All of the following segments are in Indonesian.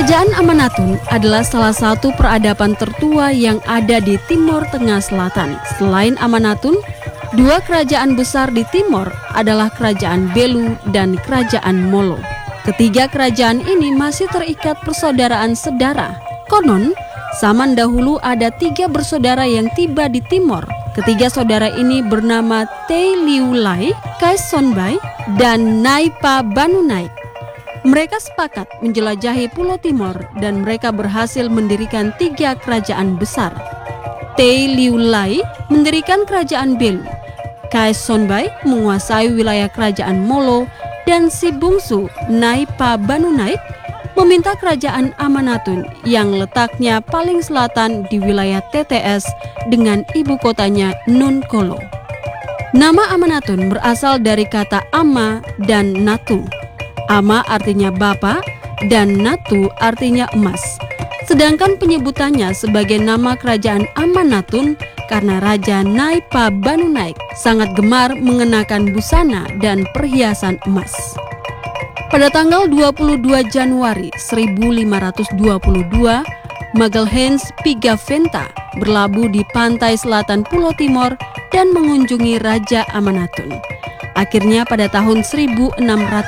Kerajaan Amanatun adalah salah satu peradaban tertua yang ada di Timur Tengah Selatan. Selain Amanatun, dua kerajaan besar di timur adalah Kerajaan Belu dan Kerajaan Molo. Ketiga kerajaan ini masih terikat persaudaraan sedara. Konon, zaman dahulu ada 3 bersaudara yang tiba di timur. Ketiga saudara ini bernama Tei Liu Lai, Kai Sonbai, dan Naipa Banu Naik. Mereka sepakat menjelajahi Pulau Timor dan mereka berhasil mendirikan 3 kerajaan besar. Tei Liu Lai mendirikan kerajaan Belu, Kai Sonbai menguasai wilayah kerajaan Molo, dan si bungsu Naipa Banu Naik meminta kerajaan Amanatun yang letaknya paling selatan di wilayah TTS dengan ibu kotanya Nun Kolo. Nama Amanatun berasal dari kata Ama dan Natu. Ama artinya bapak dan Natu artinya emas. Sedangkan penyebutannya sebagai nama kerajaan Amanatun karena Raja Naipa Banu Naik sangat gemar mengenakan busana dan perhiasan emas. Pada tanggal 22 Januari 1522, Magalhaens Pigafetta berlabuh di pantai selatan Pulau Timor dan mengunjungi Raja Amanatun. Akhirnya pada tahun 1629,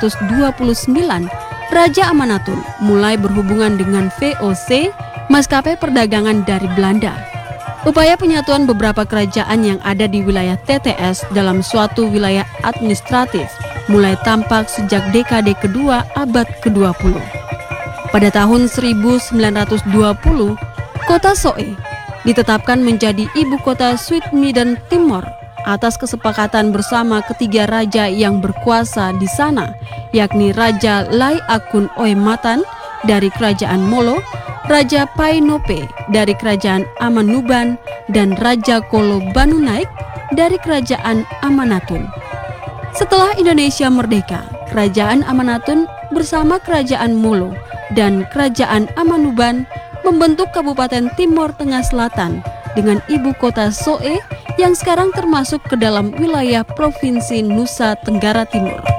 Raja Amanatun mulai berhubungan dengan VOC, maskapai perdagangan dari Belanda. Upaya penyatuan beberapa kerajaan yang ada di wilayah TTS dalam suatu wilayah administratif mulai tampak sejak dekade kedua abad ke-20. Pada tahun 1920, kota Soe ditetapkan menjadi ibu kota Zuid-Midden Timor atas kesepakatan bersama ketiga raja yang berkuasa di sana, yakni Raja Lai Akun Oematan dari Kerajaan Molo, Raja Painope dari Kerajaan Amanuban, dan Raja Kolo Banu Naik dari Kerajaan Amanatun. Setelah Indonesia merdeka, Kerajaan Amanatun bersama Kerajaan Molo dan Kerajaan Amanuban membentuk Kabupaten Timor Tengah Selatan dengan ibu kota Soe yang sekarang termasuk ke dalam wilayah Provinsi Nusa Tenggara Timur.